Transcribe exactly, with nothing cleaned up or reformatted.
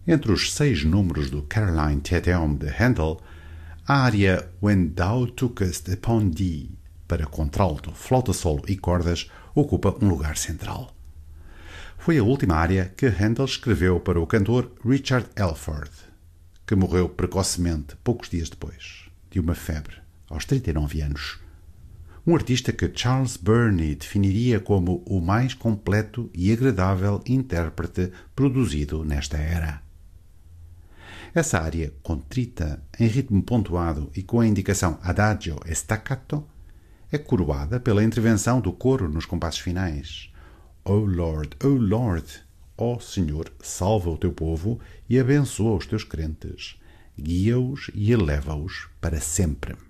Entre os seis números do Caroline Te Deum de Handel, a área When Thou Tookest Upon Thee, para contralto, flauta solo e cordas, ocupa um lugar central. Foi a última área que Handel escreveu para o cantor Richard Elford, que morreu precocemente poucos dias depois, de uma febre, aos trinta e nove anos. Um artista que Charles Burney definiria como o mais completo e agradável intérprete produzido nesta era. Essa área contrita, em ritmo pontuado e com a indicação adagio e staccato, é coroada pela intervenção do coro nos compassos finais. Oh Lord, oh Lord, ó Senhor, salva o teu povo e abençoa os teus crentes, guia-os e eleva-os para sempre.